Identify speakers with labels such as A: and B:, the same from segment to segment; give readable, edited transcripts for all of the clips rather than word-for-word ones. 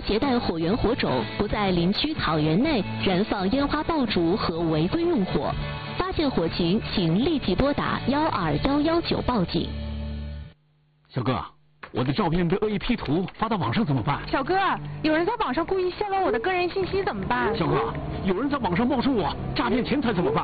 A: 携带火源火种，不在林区草原内燃放烟花爆竹和违规用火。发现火情，请立即拨打12119报警。
B: 小哥，我的照片被恶意 P 图发到网上怎么办？
C: 小哥，有人在网上故意泄露我的个人信息怎么办？
B: 小哥，有人在网上冒充我诈骗钱财怎么办？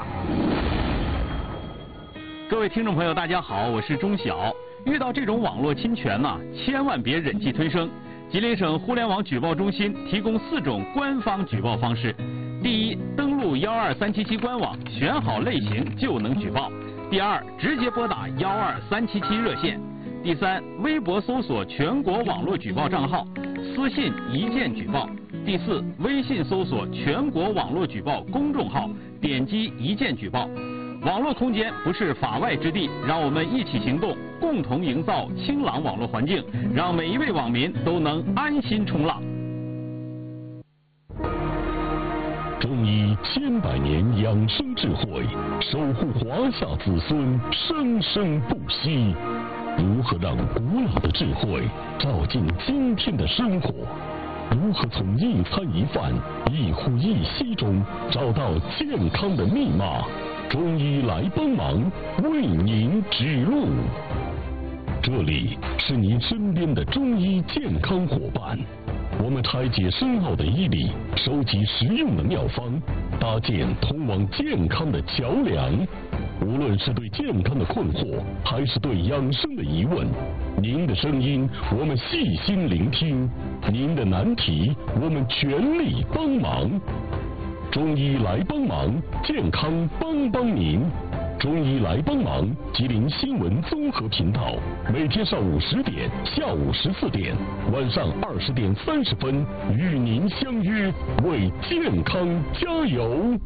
B: 各位听众朋友，大家好，我是钟晓。遇到这种网络侵权呢，千万别忍气吞声。吉林省互联网举报中心提供4种官方举报方式：第一，登录12377官网，选好类型就能举报；第二，直接拨打12377热线；第三，微博搜索全国网络举报账号，私信一键举报；第四，微信搜索全国网络举报公众号，点击一键举报。网络空间不是法外之地，让我们一起行动，共同营造清朗网络环境，让每一位网民都能安心冲浪。
D: 中医千百年养生智慧，守护华夏子孙生生不息。如何让古老的智慧照进今天的生活？如何从一餐一饭、一呼一吸中找到健康的密码？中医来帮忙，为您指路。这里是您身边的中医健康伙伴，我们拆解深奥的医理，收集实用的妙方，搭建通往健康的桥梁。无论是对健康的困惑，还是对养生的疑问，您的声音我们细心聆听，您的难题我们全力帮忙。中医来帮忙，健康帮帮您。中医来帮忙，吉林新闻综合频道，每天上午10点、下午14点、晚上20点30分，与您相约，为健康加油。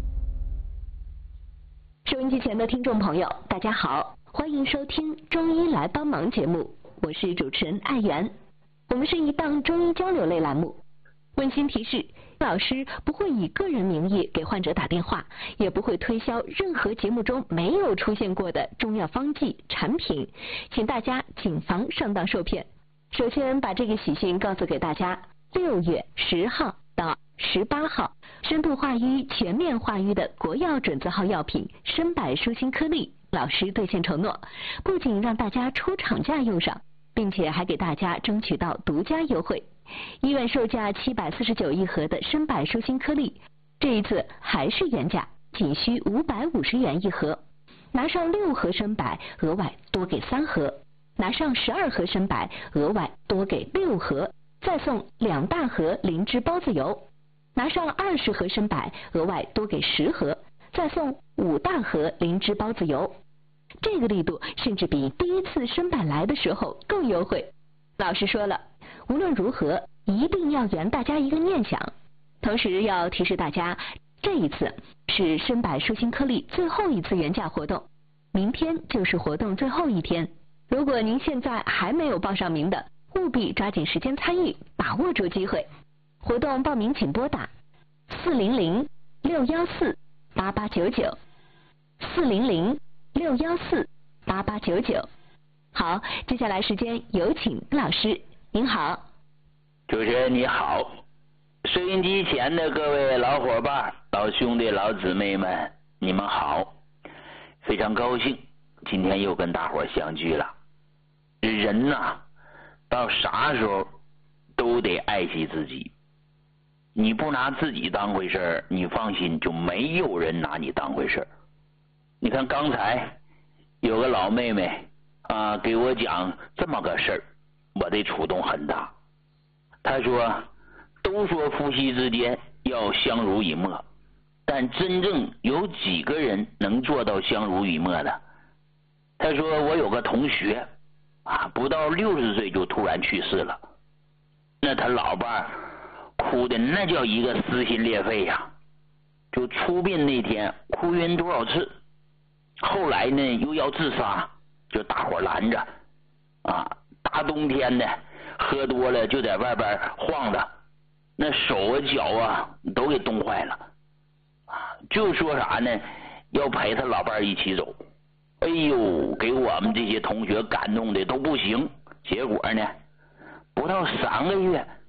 A: 收音机前的听众朋友，大家好，欢迎收听《中医来帮忙》节目，我是主持人艾媛。我们是一档中医交流类栏目。温馨提示，老师不会以个人名义给患者打电话，也不会推销任何节目中没有出现过的中药方剂产品，请大家谨防上当受骗。首先把这个喜讯告诉给大家，6月10号到18号，深度化瘀、全面化瘀的国药准字号药品参柏舒心颗粒，老师兑现承诺，不仅让大家出厂价用上，并且还给大家争取到独家优惠。医院售价749一盒的参柏舒心颗粒，这一次还是原价，仅需550元一盒。拿上6盒参柏，额外多给3盒；拿上12盒参柏，额外多给6盒，再送2大盒灵芝孢子油；拿上20盒参柏，额外多给10盒，再送5大盒灵芝孢子油。这个力度甚至比第一次参柏来的时候更优惠。老师说了，无论如何一定要圆大家一个念想。同时要提示大家，这一次是参柏舒心颗粒最后一次原价活动，明天就是活动最后一天。如果您现在还没有报上名的，务必抓紧时间参与，把握住机会。活动报名请拨打400-614-8899 400-614-8899。好，接下来时间有请老师。您好。
E: 主持人你好，收音机前的各位老伙伴、老兄弟、老姊妹们，你们好！非常高兴今天又跟大伙相聚了。人呐，到啥时候都得爱惜自己。你不拿自己当回事儿，你放心，就没有人拿你当回事儿。你看刚才有个老妹妹啊，给我讲这么个事儿，我的触动很大。她说，都说夫妻之间要相濡以沫，但真正有几个人能做到相濡以沫的？她说，我有个同学啊，不到60岁就突然去世了，那他老伴哭的那叫一个撕心裂肺呀，就出殡那天哭晕多少次，后来呢又要自杀，就大伙拦着啊，大冬天的喝多了就在外边晃荡，那手啊脚啊都给冻坏了啊，就说啥呢，要陪他老伴一起走。哎呦，给我们这些同学感动的都不行。结果呢，不到3个月，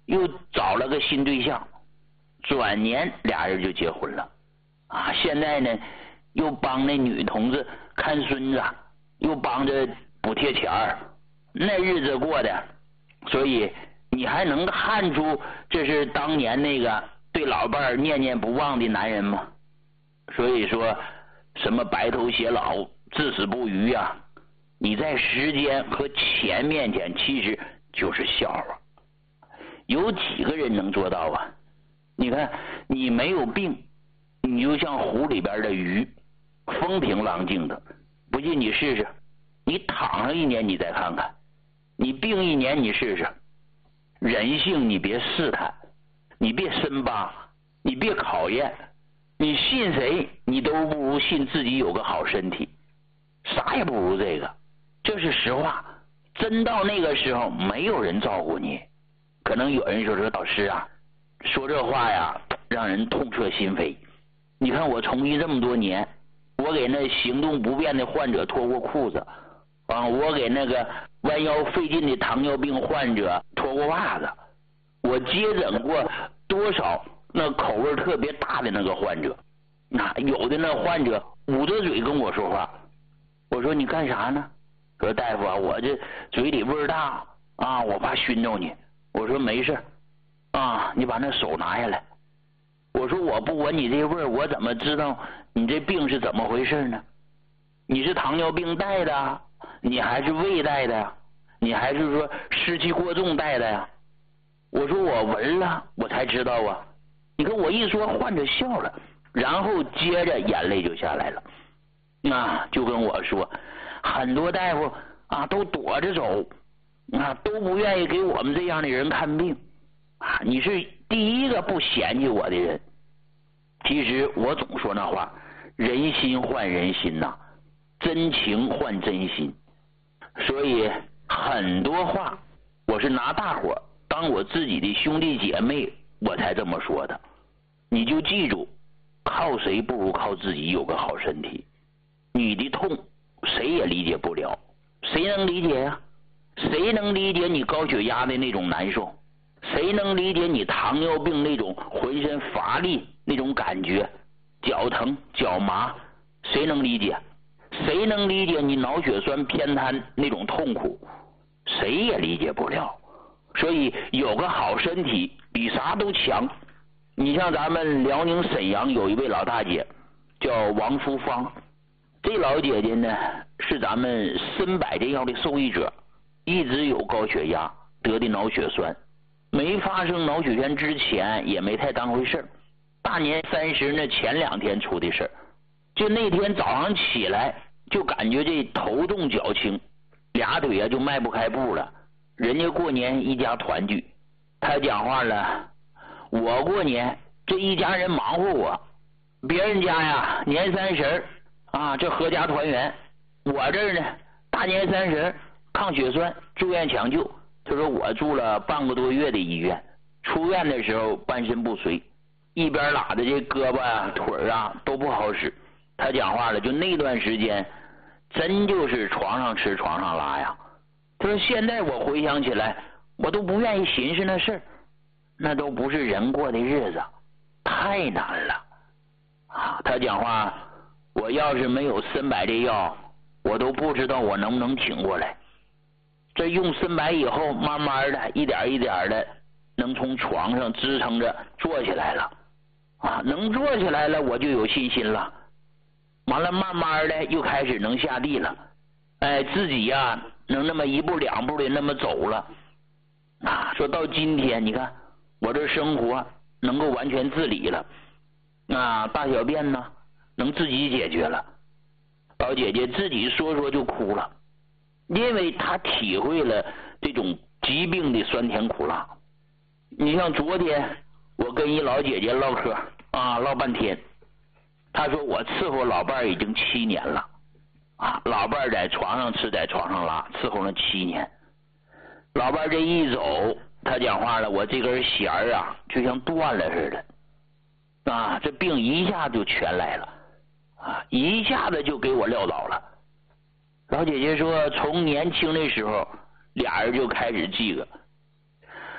E: 又找了个新对象，转年俩人就结婚了。啊，现在呢又帮那女同志看孙子，又帮着补贴钱儿，那日子过的，所以你还能看出这是当年那个对老伴儿念念不忘的男人吗？所以说什么白头偕老至死不渝啊，你在时间和钱面前其实就是笑话。有几个人能做到啊？你看你没有病，你就像湖里边的鱼，风平浪静的，不信你试试，你躺上1年你再看看，你病1年你试试。人性你别试探，你别深扒，你别考验，你信谁你都不如信自己有个好身体，啥也不如这个，这是实话。真到那个时候没有人照顾你。可能有人说老师啊，说这话呀让人痛彻心扉。你看我从医这么多年，我给那行动不便的患者脱过裤子啊，我给那个弯腰费劲的糖尿病患者脱过袜子，我接诊过多少那口味特别大的那个患者。那有的那患者捂着嘴跟我说话，我说你干啥呢？说大夫啊，我这嘴里味儿大啊，我怕熏着你。我说没事啊，你把那手拿下来。我说我不闻你这味儿，我怎么知道你这病是怎么回事呢？你是糖尿病带的，你还是胃带的，你还是说湿气过重带的呀？我说我闻了，我才知道啊。你看我一说，患者笑了，然后接着眼泪就下来了。那就跟我说，很多大夫啊都躲着走，啊都不愿意给我们这样的人看病啊，你是第一个不嫌弃我的人。其实我总说那话，人心换人心呐，真情换真心。所以很多话我是拿大伙当我自己的兄弟姐妹，我才这么说的。你就记住，靠谁不如靠自己有个好身体。你的痛谁也理解不了，谁能理解呀？谁能理解你高血压的那种难受？谁能理解你糖尿病那种浑身乏力那种感觉，脚疼脚麻？谁能理解？谁能理解你脑血栓偏瘫那种痛苦？谁也理解不了。所以有个好身体比啥都强。你像咱们辽宁沈阳有一位老大姐叫王淑芳，这老姐姐呢是咱们参百这药的受益者，一直有高血压，得的脑血栓，没发生脑血栓之前也没太当回事，大年30那前2天出的事，就那天早上起来就感觉这头重脚轻，俩腿啊就迈不开步了。人家过年一家团聚，他讲话了，我过年这一家人忙活我，别人家呀年30啊这合家团圆，我这儿呢大年30抗血栓住院抢救。他说我住了半个多月的医院，出院的时候半身不遂，一边拉的这胳膊啊腿啊都不好使。他讲话了，就那段时间真就是床上吃床上拉呀。他说现在我回想起来，我都不愿意寻思那事儿，那都不是人过的日子，太难了啊。他讲话，我要是没有参百这药，我都不知道我能不能挺过来。这用参百以后，慢慢的一点一点的能从床上支撑着坐起来了啊，能坐起来了我就有信心了。完了慢慢的又开始能下地了，哎，自己呀能那么1步2步的那么走了啊。说到今天你看我这生活能够完全自理了啊，大小便呢能自己解决了。老姐姐自己说说就哭了，因为她体会了这种疾病的酸甜苦辣。你像昨天我跟一老姐姐唠嗑啊，唠半天，她说我伺候老伴儿已经7年了啊，老伴儿在床上吃在床上拉，伺候了7年。老伴儿这一走，她讲话了，我这根弦儿啊就像断了似的啊，这病一下就全来了啊，一下子就给我撂倒了。老姐姐说从年轻的时候俩人就开始记个，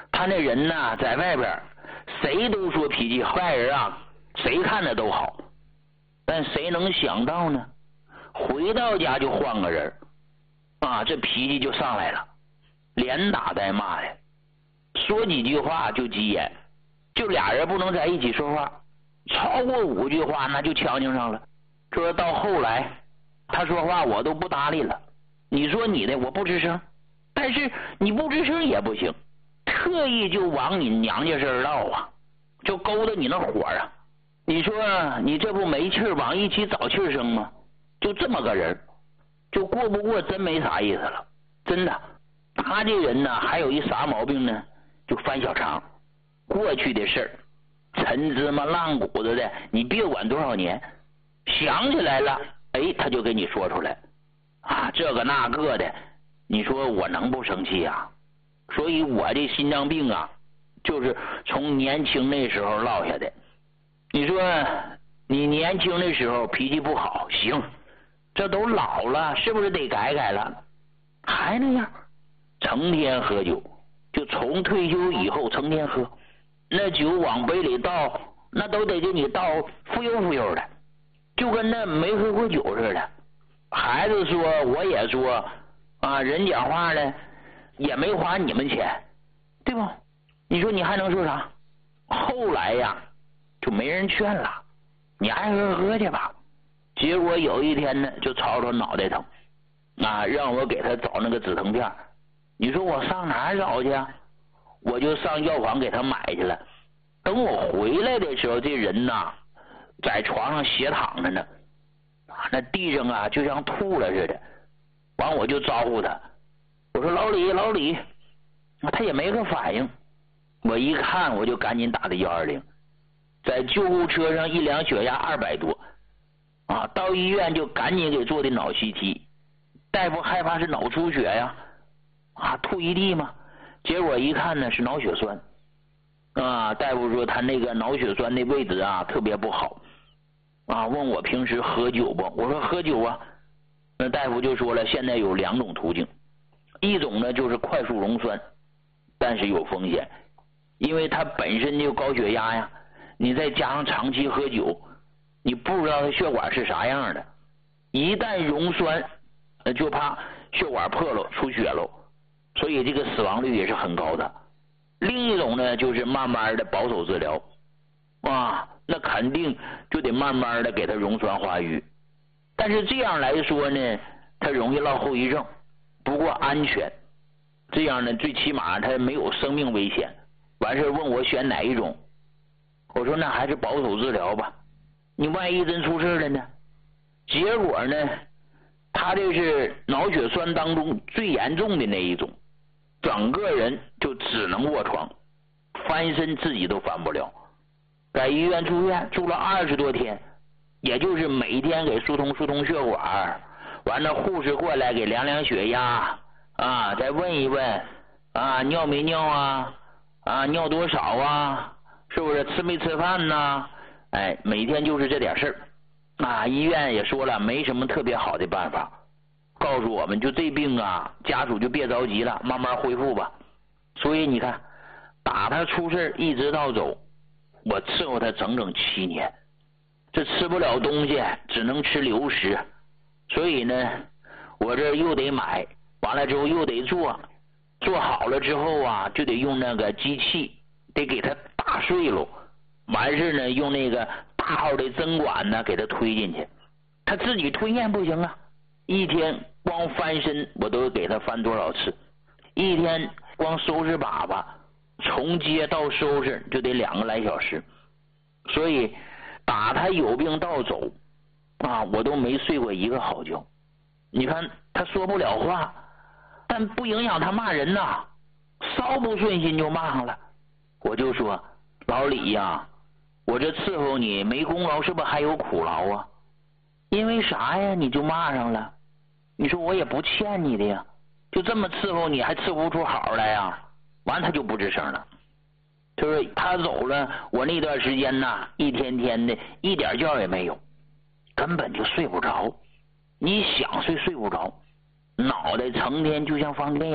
E: 他那人呐，在外边谁都说脾气好，外人啊谁看着都好，但谁能想到呢？回到家就换个人啊，这脾气就上来了，连打带骂的，说几句话就急眼，就俩人不能在一起说话，超过5句话那就呛呛上了。说到后来他说话我都不搭理了，你说你的我不吱声，但是你不吱声也不行，特意就往你娘家这儿唠啊，就勾搭你那火啊。你说你这不没气儿往一起找气儿生吗？就这么个人，就过不过真没啥意思了，真的。他这人呢还有一啥毛病呢？就翻小肠，过去的事儿陈芝麻烂谷子的，你别管多少年，想起来了哎他就给你说出来啊，这个那个的，你说我能不生气啊？所以我这心脏病啊就是从年轻那时候落下的。你说你年轻的时候脾气不好行，这都老了是不是得改改了？还那样成天喝酒，就从退休以后成天喝，那酒往杯里倒那都得给你倒忽悠忽悠的，就跟那没喝过酒似的。孩子说我也说啊，人讲话呢也没花你们钱，对不？你说你还能说啥？后来呀就没人劝了，你爱喝喝去吧。结果有一天呢就吵吵脑袋疼啊，让我给他找那个止疼片。你说我上哪儿找去啊？我就上药房给他买去了。等我回来的时候，这人呐在床上斜躺着呢，那地上啊就像吐了似的。完我就招呼他，我说老李老李，他也没个反应。我一看我就赶紧打的120，在救护车上一量血压200多啊，到医院就赶紧给做的脑 CT， 大夫害怕是脑出血呀啊，吐一地嘛。结果一看呢是脑血栓啊，大夫说他那个脑血栓的位置啊特别不好啊，问我平时喝酒不？我说喝酒啊。那大夫就说了，现在有2种途径，一种呢就是快速溶栓，但是有风险，因为他本身就高血压呀，你再加上长期喝酒，你不知道他血管是啥样的，一旦溶栓就怕血管破了出血了，所以这个死亡率也是很高的。另一种呢就是慢慢的保守治疗啊，那肯定就得慢慢的给他溶栓化瘀，但是这样来说呢他容易落后遗症，不过安全，这样呢最起码他没有生命危险。完事问我选哪一种，我说那还是保守治疗吧，你万一真出事了呢？结果呢他这是脑血栓当中最严重的那一种，整个人就只能卧床，翻身自己都翻不了，在医院住院住了20多天，也就是每天给疏通血管，完了护士过来给量量血压啊，再问一问啊尿没尿啊尿多少啊，是不是吃没吃饭呢？哎，每天就是这点事儿啊。医院也说了没什么特别好的办法，告诉我们就这病啊家属就别着急了，慢慢恢复吧。所以你看打他出事一直到走，我伺候他整整7年，这吃不了东西只能吃流食，所以呢我这又得买，完了之后又得做好了之后啊就得用那个机器得给它打碎了，完事呢用那个大号的针管呢给它推进去，他自己吞咽不行啊，一天光翻身我都给他翻多少次，一天光收拾粑粑从接到收拾就得2个来小时，所以打他有病到走啊我都没睡过一个好觉。你看他说不了话，但不影响他骂人呐，稍不顺心就骂上了。我就说老李呀，我这伺候你没功劳是不是还有苦劳啊？因为啥呀你就骂上了？你说我也不欠你的呀，就这么伺候你还伺候不出好来呀？完他就不吱声了。就是他走了，我那段时间呐一天天的一点觉也没有，根本就睡不着，你想睡不着，脑袋成天就像放电